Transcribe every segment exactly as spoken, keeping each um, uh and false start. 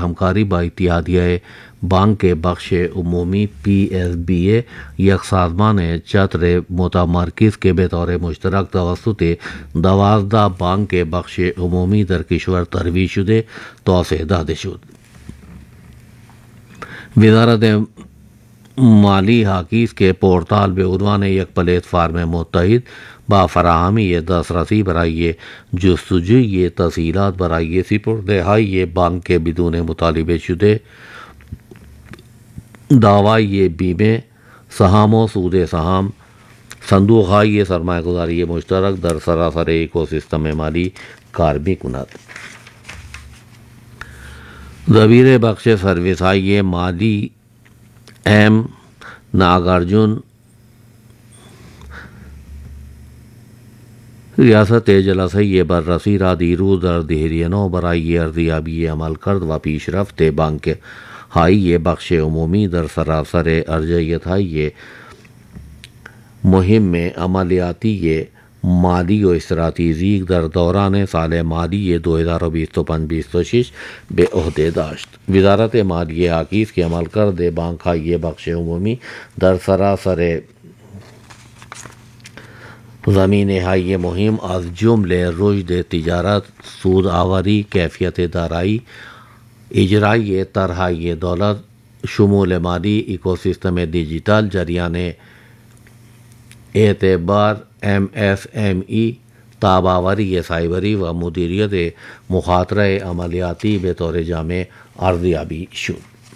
ہمکاری با اتحادیہ بانک کے بخش عمومی پی ایس بی اے یک سازمان چتر متمرکز کے بطور مشترک توسط دوازدہ بانک کے بخش عمومی در کشور ترویج شده توسعه داده شد. وزارت مالی حاکیز کے پورتال به عنوان یک پلیت فارم متحد با فراہمی دسترسی برای جستجوی تسهیلات برای سپرده‌های بانک بدون مطالبه شده، دعوی بیمه، سهام و سود سهام، صندوقهای سرمایه گذاری مشترک در سراسر ایکوسیستم مالی کار می‌کند. دبیر بخش سروس های مالی ایم ناگارجن ریاست جلسه بررسی را دیروز در دهلی نو برای ارزیابی عمل کرد و پیشرفت بانک های بخش عمومی در سراسر ارجحیت های مهم عملیاتی مالی و استراتژیک در دوران سال مالی دو ہزار بیست و پنج بیست و شش به عهده داشت. وزارت مالیه حاکیز که عمل کرده بانک های بخش عمومی در سراسر زمینه های مهم از جمله رشد تجارت، سود آوری، کیفیت دارایی، اجرای طرحهای دولت، شمول مالی، ایکوسیستم دیجیٹل، جریان اعتبار ایم ایس ایم ای، تاباوری سائبری و مدیریت مخاطره عملیاتی به طور جامع ارزیابی شد.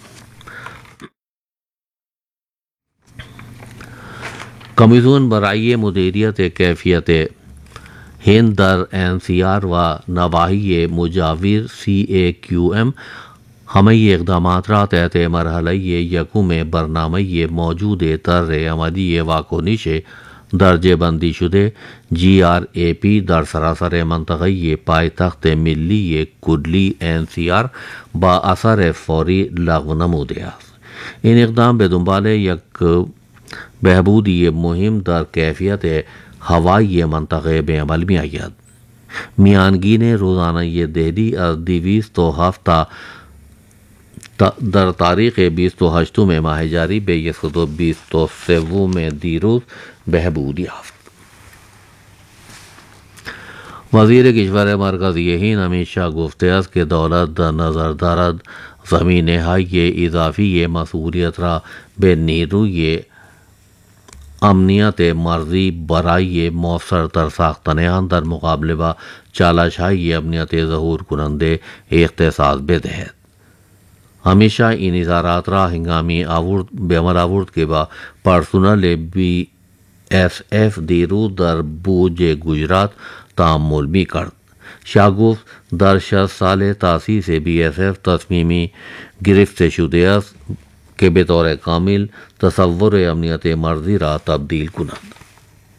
کمیسیون برای مدیریت کیفیت ہند در این سی آر و نواحی مجاور سی اے کیو ایم ہمیں اقدامات را تحت مرحلہ یکم برنامه موجود طرح عملی واکنش درجه بندی شده جی آر اے پی در سراسر منطقه پایتخت ملی کلی این سی آر با اثر فوری لغو نموده است. این اقدام به دنبال یک بہبودی مهم در کیفیت ہوائی منطقه به عمل می آید. میانگین روزانه دہلی از دویست و هفت در تاریخ بیست و هشتم ماه جاری به صد و بیست و سوم دیروز بہبود یافت. وزیر کشور مرکزی ہند امیت شاہ گفته است که دولت در نظر دارد زمینه های اضافی مسئولیت را به نیروی امنیت مرزی برای مؤثرتر ساختن آن در مقابله با چالش‌های امنیت ظهور کننده اختصاص بدهد. ہمیشہ این اظہارات را ہنگامی آورد به عمل آورد که با پرسنل بی ایس ایف دیروز در بوج گجرات تعامل می کرد. شاہ گفت در شصت سال تاسیس بی ایس ایف تصمیمی گرفته شده است که به طور کامل تصور امنیت مرزی را تبدیل کند.